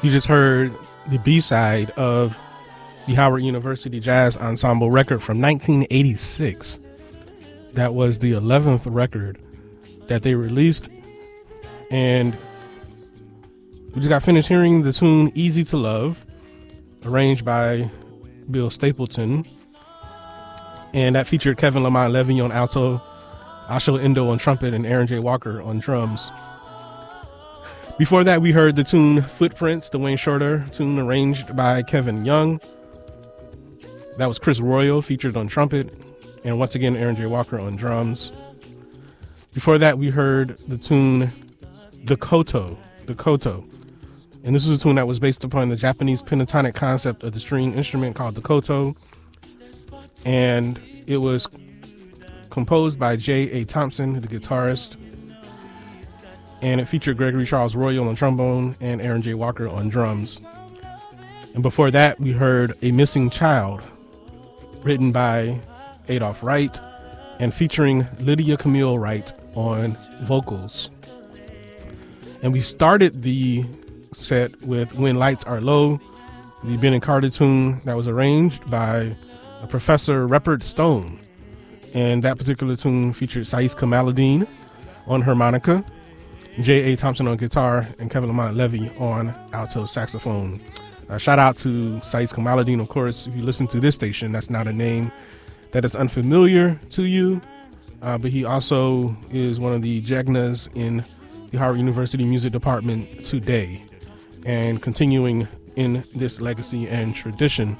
You just heard the B-side of the Howard University Jazz Ensemble record from 1986. That was the 11th record that they released. And we just got finished hearing the tune Easy to Love, arranged by Bill Stapleton. And that featured Kevin Lamont Levy on alto, Asho Endo on trumpet, and Aaron J. Walker on drums. Before that, we heard the tune Footprints, the Wayne Shorter tune arranged by Kevin Young. That was Chris Royal featured on trumpet, and once again, Aaron J. Walker on drums. Before that, we heard the tune The Koto. And this is a tune that was based upon the Japanese pentatonic concept of the string instrument called the koto. And it was composed by J.A. Thompson, the guitarist. And it featured Gregory Charles Royal on trombone and Aaron J. Walker on drums. And before that, we heard A Missing Child, written by Adolph Wright and featuring Lydia Camille Wright on vocals. And we started the set with When Lights Are Low, the Bennett Carter tune that was arranged by Professor Rupert Stone. And that particular tune featured Saiz Kamaluddin on harmonica, J.A. Thompson on guitar, and Kevin Lamont Levy on alto saxophone. Shout out to Saiz Kamaluddin, of course. If you listen to this station, that's not a name that is unfamiliar to you. But he also is one of the Jegnas in the Howard University Music Department today, and continuing in this legacy and tradition.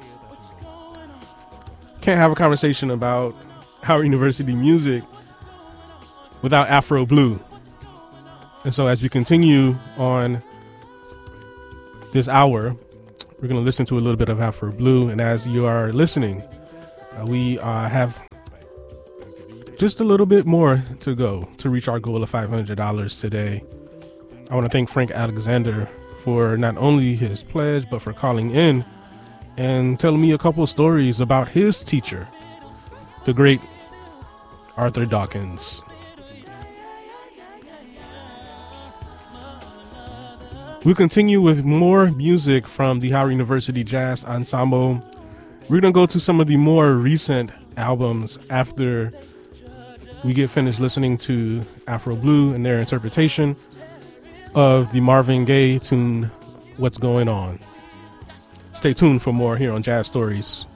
Can't have a conversation about Howard University music without Afro Blue. And so as we continue on this hour, we're going to listen to a little bit of Afro Blue. And as you are listening, we have just a little bit more to go to reach our goal of $500 today. I want to thank Frank Alexander for not only his pledge, but for calling in and telling me a couple of stories about his teacher, the great Arthur Dawkins. We'll continue with more music from the Howard University Jazz Ensemble. We're going to go to some of the more recent albums after we get finished listening to Afro Blue and their interpretation of the Marvin Gaye tune, What's Going On. Stay tuned for more here on Jazz Stories.